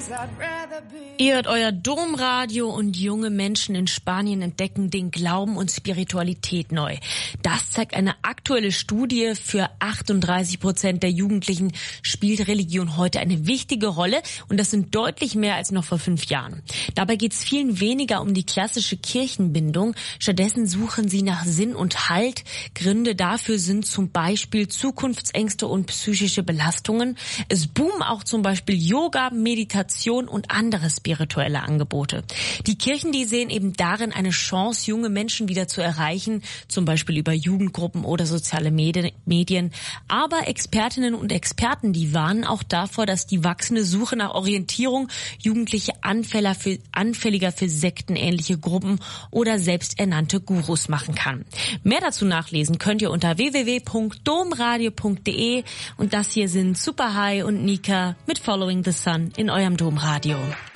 Ihr hört euer Domradio und junge Menschen in Spanien entdecken den Glauben und Spiritualität neu. Das zeigt eine aktuelle Studie. Für 38% der Jugendlichen spielt Religion heute eine wichtige Rolle und das sind deutlich mehr als noch vor 5 Jahren. Dabei geht es vielen weniger um die klassische Kirchenbindung. Stattdessen suchen sie nach Sinn und Halt. Gründe dafür sind zum Beispiel Zukunftsängste und psychische Belastungen. Es boomen auch zum Beispiel Yoga, Meditation und andere spirituelle Angebote. Die Kirchen, die sehen eben darin eine Chance, junge Menschen wieder zu erreichen, zum Beispiel über Jugendgruppen oder soziale Medien. Aber Expertinnen und Experten, die warnen auch davor, dass die wachsende Suche nach Orientierung Jugendliche anfälliger für sektenähnliche Gruppen oder selbsternannte Gurus machen kann. Mehr dazu nachlesen könnt ihr unter www.domradio.de und das hier sind Super High und Nika mit Following the Sun in eurem Domradio.